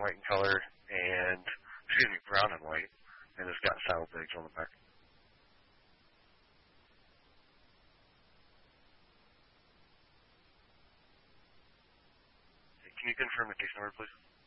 white in color, and, brown and white, and it's got saddlebags on the back. Can you confirm the case number, please?